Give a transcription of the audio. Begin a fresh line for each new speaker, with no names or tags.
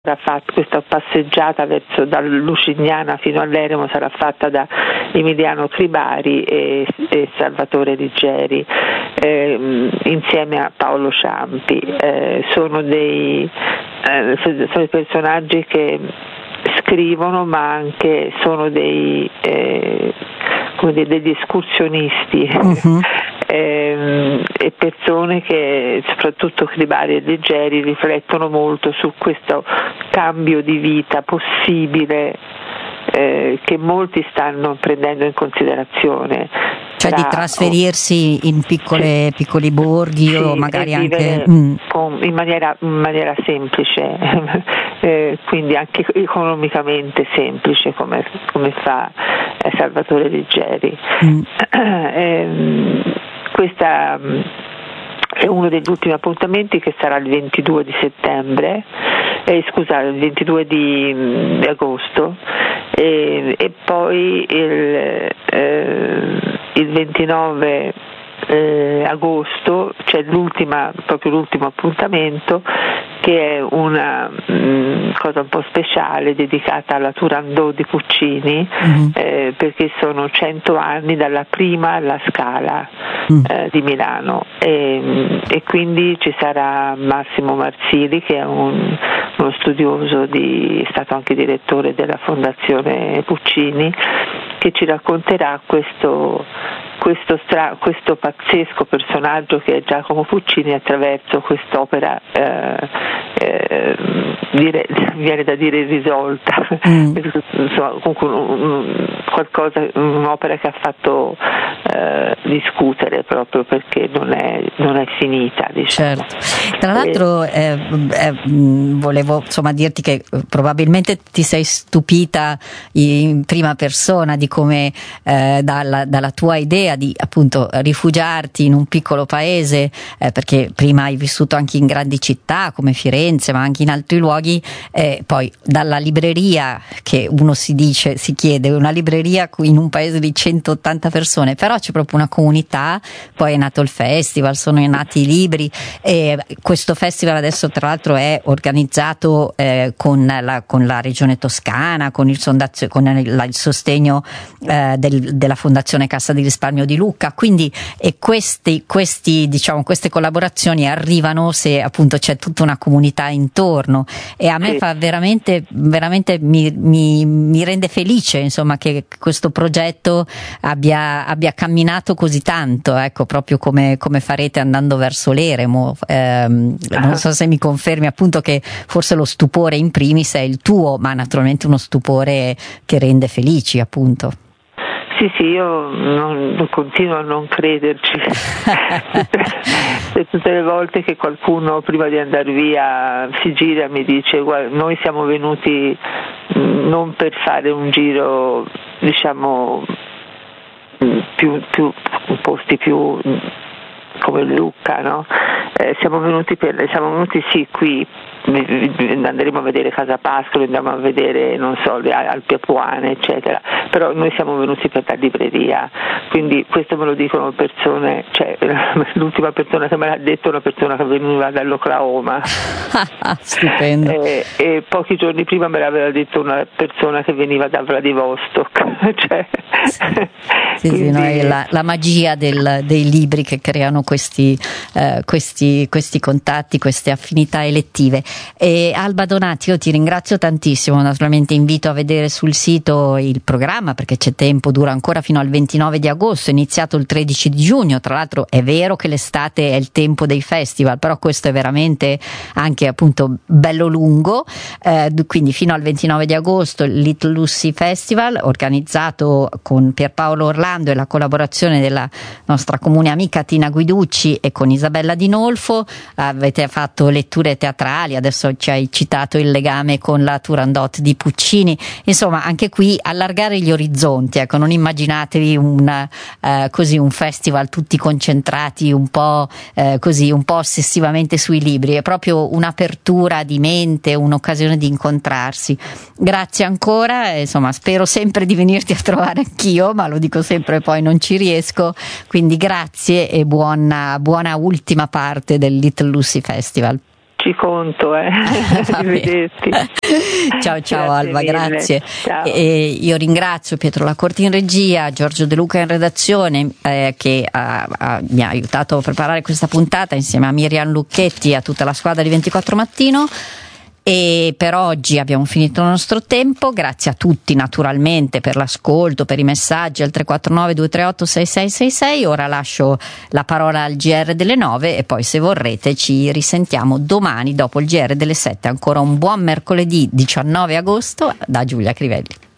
questa passeggiata dal Lucignana fino all'Eremo sarà fatta da Emiliano Cribari e Salvatore Riggeri, insieme a Paolo Ciampi. Sono dei personaggi che scrivono, ma anche sono degli escursionisti. E persone che, soprattutto Cribari e Riggeri, riflettono molto su questo cambio di vita possibile che molti stanno prendendo in considerazione.
Cioè di trasferirsi in piccoli borghi o magari anche
in maniera semplice, quindi anche economicamente semplice, come fa Salvatore Riggeri. Questa è uno degli ultimi appuntamenti, che sarà il 22 di settembre, il 22 di agosto, e poi il 29 agosto c'è proprio l'ultimo appuntamento, che è una cosa un po' speciale dedicata alla Turandot di Puccini, perché sono 100 anni dalla prima alla Scala di Milano, e quindi ci sarà Massimo Marsili, che è uno studioso, è stato anche direttore della Fondazione Puccini, che ci racconterà questo pazzesco personaggio che è Giacomo Puccini attraverso quest'opera, viene da dire irrisolta, insomma, un'opera che ha fatto discutere, proprio perché non è finita, diciamo.
Certo. Tra l'altro volevo dirti che probabilmente ti sei stupita in prima persona di come dalla tua idea di appunto rifugiarti in un piccolo paese, perché prima hai vissuto anche in grandi città come Firenze, ma anche in altri luoghi, poi dalla libreria, che uno si chiede, una libreria in un paese di 180 persone, però c'è proprio una comunità. Poi è nato il festival, sono nati i libri, e questo festival adesso tra l'altro è organizzato con la regione Toscana, con il sostegno della Fondazione Cassa di Risparmio di Lucca, quindi queste collaborazioni arrivano se appunto c'è tutta una comunità intorno, e a me fa veramente mi rende felice, insomma, che questo progetto abbia camminato così tanto, ecco, proprio come farete andando verso l'Eremo. Non so se mi confermi appunto che forse lo stupore in primis è il tuo, ma naturalmente uno stupore che rende felici, appunto.
Sì, io non continuo a non crederci. Tutte le volte che qualcuno prima di andare via si gira e mi dice: guarda, noi siamo venuti non per fare un giro, diciamo, più posti più come Lucca, no? Siamo venuti sì qui, andremo a vedere Casa Pascolo, andiamo a vedere, non so, le Alpi Apuane, eccetera, però noi siamo venuti per la libreria, quindi questo me lo dicono persone, cioè l'ultima persona che me l'ha detto è una persona che veniva dall'Oklahoma.
Stupendo.
E pochi giorni prima me l'aveva detto una persona che veniva da Vladivostok. Cioè,
sì, no, è la magia dei libri che creano questi contatti, queste affinità elettive. E Alba Donati, io ti ringrazio tantissimo, naturalmente invito a vedere sul sito il programma, perché c'è tempo, dura ancora fino al 29 di agosto, è iniziato il 13 di giugno, tra l'altro è vero che l'estate è il tempo dei festival, però questo è veramente anche appunto bello lungo, quindi fino al 29 di agosto il Little Lucy Festival, organizzato con Pierpaolo Orlando e la collaborazione della nostra comune amica Tina Guiducci e con Isabella Dinolfo. Avete fatto letture teatrali, adesso ci hai citato il legame con la Turandot di Puccini, insomma anche qui allargare gli orizzonti, ecco, non immaginatevi un festival tutti concentrati un po' ossessivamente sui libri, è proprio un'apertura di mente, un'occasione di incontrarsi. Grazie ancora, insomma spero sempre di venirti a trovare anch'io, ma lo dico sempre poi non ci riesco, quindi grazie e buona ultima parte del Little Lucy Festival.
renderci conto. Arrivederci.
Ciao Alba, grazie.
Ciao.
Io ringrazio Pietro Lacorte in regia, Giorgio De Luca in redazione, che mi ha aiutato a preparare questa puntata insieme a Miriam Lucchetti e a tutta la squadra di 24 Mattino. E per oggi abbiamo finito il nostro tempo. Grazie a tutti naturalmente per l'ascolto, per i messaggi al 349 238 6666. Ora lascio la parola al GR delle 9 e poi, se vorrete, ci risentiamo domani dopo il GR delle 7. Ancora un buon mercoledì 19 agosto da Giulia Crivelli.